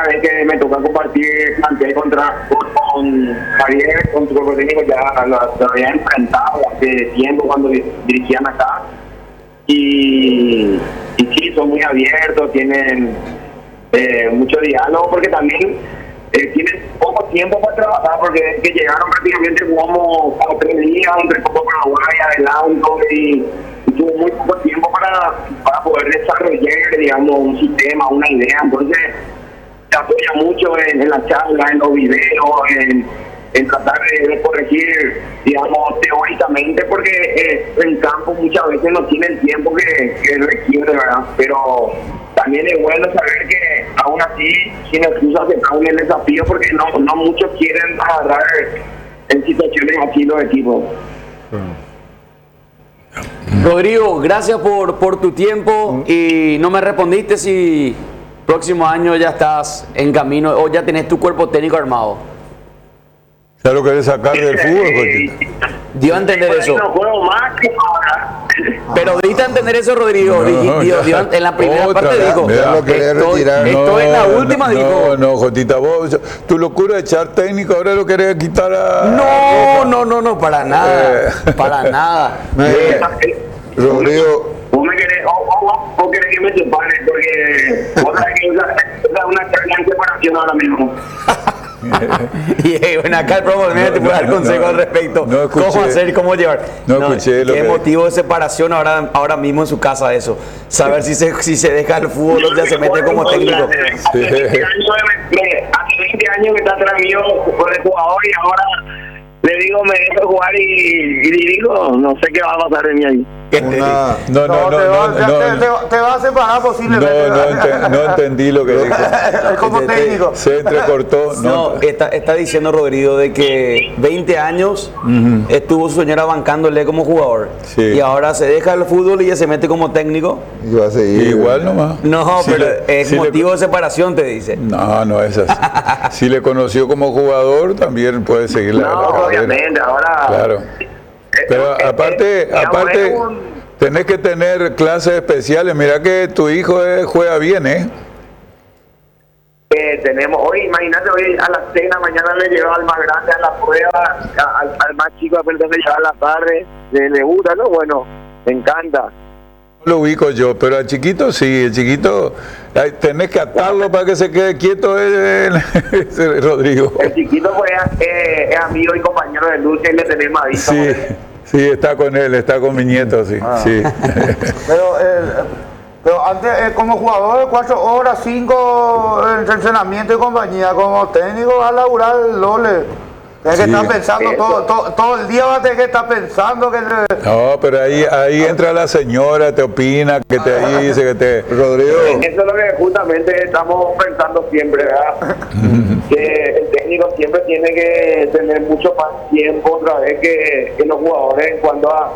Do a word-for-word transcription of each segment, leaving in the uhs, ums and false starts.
vez que me toca compartir plantel contra con Javier, con su cuerpo técnico, ya lo, lo había enfrentado hace tiempo cuando dirigían acá. Y, y sí, son muy abiertos, tienen eh, mucho diálogo, porque también eh, tienen poco tiempo para trabajar, porque que llegaron prácticamente como, como tres días entre Copa Paraguay, adelanto, y, y tuvo muy poco tiempo para, para poder desarrollar, digamos, un sistema, una idea. Entonces se apoya mucho en, en la charla, en los videos, en, en tratar de, de corregir, digamos, teóricamente, porque eh, en campo muchas veces no tiene el tiempo que, que requiere, ¿verdad? Pero también es bueno saber que aún así, sin excusa, aceptamos el desafío, porque no, no muchos quieren agarrar en situaciones así los equipos. Rodrigo, gracias por, por tu tiempo, y no me respondiste si próximo año ya estás en camino o ya tenés tu cuerpo técnico armado. ¿Ya lo querés sacar del fútbol? Porque... Dio a entender eso. No juego más que ahora. Pero diste a entender eso, Rodrigo. No, Dij- dio- dio a- en la primera otra parte vez, dijo, ya lo quería estoy, retirar. estoy en la última, no, dijo. No, no, Jotita, vos, tu locura de echar técnico, ahora lo querés quitar a... No, no, no, no, para nada, Eh. para nada. Eh, Rodrigo, Vos me querés, o, o, o, o querés que me separe, porque vos sabés que esa es una charla en separación ahora mismo. Y eh, bueno, acá el profe No, te puede dar no, consejos no, al respecto. no escuché. Cómo hacer y cómo llevar. No escuché lo ¿Qué que- motivo de separación ahora, ahora mismo en su casa eso? Saber si se, si se deja el fútbol o ya se mete como técnico. Hace veinte años me- me- hace veinte años que está atrás mío con el jugador, y ahora le digo, me dejo jugar y, y dirijo, no sé qué va a pasar de mí ahí. una, No, no, no, te, va, no, te, no, te- te- te va a separar no, posiblemente. no, ente- no entendí lo que dijo. Como técnico. Se entrecortó. No, No, está, está diciendo Rodrigo de que veinte años estuvo su señora bancándole como jugador. Sí. Y ahora se deja el fútbol y ya se mete como técnico. y va a seguir. igual nomás. No, Si pero le- es si le- motivo de separación, te dice. No, no es así. Si le conoció como jugador, también puede seguir la, No, la carrera. obviamente, ahora... Claro. eh, Pero eh, aparte, eh, digamos, aparte, es un- tenés que tener clases especiales. Mira que tu hijo eh, juega bien, ¿eh? Eh, tenemos hoy, imagínate, hoy a las seis de la mañana le lleva al más grande a la prueba, a- al, al más chico apenas le lleva a la tarde, le, le gusta, ¿no? Bueno, me encanta. No lo ubico yo, pero al chiquito sí, el chiquito ay, tenés que atarlo para que se quede quieto eh, ese Rodrigo. El chiquito pues eh, es amigo y compañero de lucha y le tenemos aviso. Sí, sí, está con él, está con mi nieto, sí. sí. Pero, eh, pero antes, eh, como jugador, cuatro horas, cinco en entrenamiento y compañía. Como técnico, va a laburar el doble. Tienes que Sí. estar pensando todo, todo, todo el día, va a tener que estar pensando que... le- No, pero ahí, ahí entra la señora, te opina, que te dice, que te... Rodrigo, Eso es lo que justamente estamos pensando siempre, ¿verdad? Que el técnico siempre tiene que tener mucho más tiempo otra vez que, que los jugadores en cuanto a,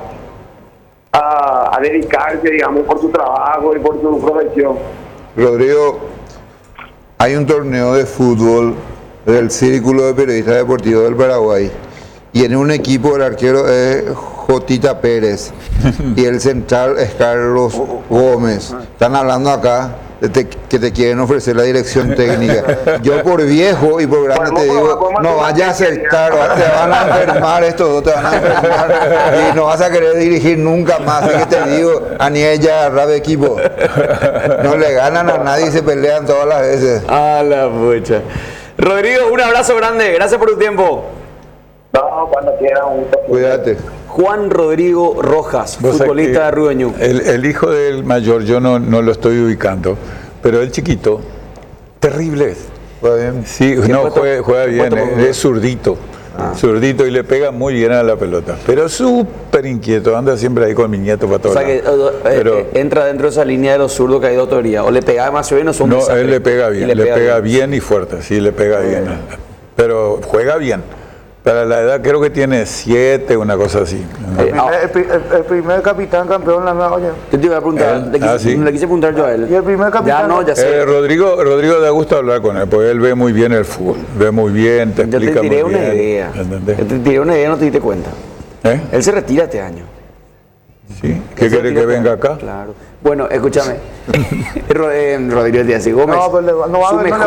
a, a dedicarse, digamos, por su trabajo y por su profesión. Rodrigo, hay un torneo de fútbol del Círculo de Periodistas Deportivos del Paraguay y en un equipo el arquero es Jotita Pérez y el central es Carlos Gómez. Están hablando acá de te- que te quieren ofrecer la dirección técnica. Yo por viejo y por grande te digo, no vayas a aceptar, te van a enfermar estos dos, te van a enfermar y no vas a querer dirigir nunca más. Así que te digo, a ni ella agarra equipo. No le ganan a nadie y se pelean todas las veces. A la pucha. Rodrigo, un abrazo grande. Gracias por tu tiempo. No, cuando quieran, un gusto. Cuídate. Juan Rodrigo Rojas, Vos sabés futbolista que de Rueñú. El, el hijo del mayor, yo no, no lo estoy ubicando, pero el chiquito, terrible es. ¿Va bien? Sí, no, puesto? juega, juega bien, ¿Puesto por- es, es zurdito. Zurdito y le pega muy bien a la pelota. Pero súper inquieto, anda siempre ahí con mi nieto para O todos sea que eh, lados. eh, Pero eh, entra dentro de esa línea de los zurdos que hay dos teorías. O le pega demasiado bien o son no, desastres. él le pega Y bien, le, pega bien. y fuerte, sí, le pega bien. Pero juega bien. Para la edad creo que tiene siete, una cosa así. El Eh, ah, primer, el pri- el- el primer capitán campeón la nueva. Oye, Yo te iba a preguntar, Él, le, quise, ah, sí. le quise preguntar yo a él. Y el primer Ya capitán- no, ya sé. Eh, Rodrigo, Rodrigo da gusto hablar con él, porque él ve muy bien el fútbol, ve muy bien, te Yo te explica tiré muy una bien. idea. ¿Entendés? Yo te tiré una idea, no te diste cuenta. ¿Eh? Él se retira este año. ¿Sí? ¿Qué Él se quiere retira que venga este año. acá? Claro. Bueno, escúchame. Ro- eh, Rodrigo Díaz y Gómez. No, pero le va- no va a su ver- no le mejor